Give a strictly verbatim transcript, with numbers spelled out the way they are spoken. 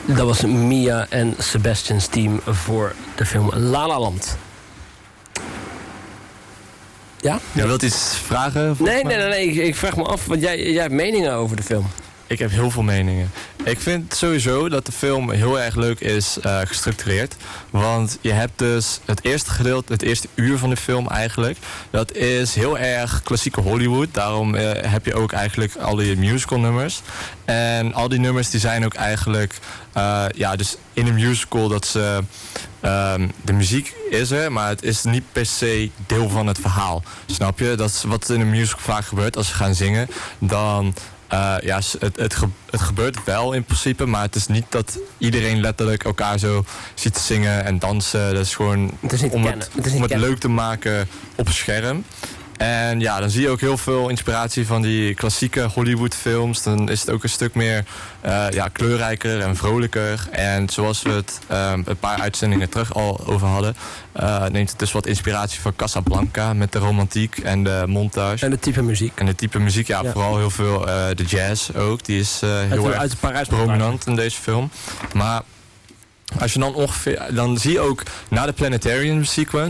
Dat was Mia en Sebastian's team voor de film La La Land. Ja? Je wilt iets vragen? Nee, nee, nee, nee. Ik, ik vraag me af, want jij, jij hebt meningen over de film. Ik heb heel veel meningen. Ik vind sowieso dat de film heel erg leuk is uh, gestructureerd. Want je hebt dus het eerste gedeelte, het eerste uur van de film eigenlijk. Dat is heel erg klassieke Hollywood. Daarom uh, heb je ook eigenlijk al die musical nummers. En al die nummers die zijn ook eigenlijk... Uh, ja, dus in een musical dat ze... Uh, de muziek is er, maar het is niet per se deel van het verhaal. Snap je? Dat is wat in een musical vaak gebeurt als ze gaan zingen. Dan... Uh, ja, het, het, ge, het gebeurt wel in principe, maar het is niet dat iedereen letterlijk elkaar zo ziet zingen en dansen. Dat is gewoon het is om, het, het, het, om het leuk te maken op scherm. En ja, dan zie je ook heel veel inspiratie van die klassieke Hollywood films. Dan is het ook een stuk meer uh, ja, kleurrijker en vrolijker. En zoals we het um, een paar uitzendingen terug al over hadden... Uh, neemt het dus wat inspiratie van Casablanca met de romantiek en de montage. En de type muziek. En de type muziek, ja, ja. vooral heel veel uh, de jazz ook. Die is uh, heel uit, erg uit prominent in deze film. Maar als je dan ongeveer... Dan zie je ook na de Planetarium sequence...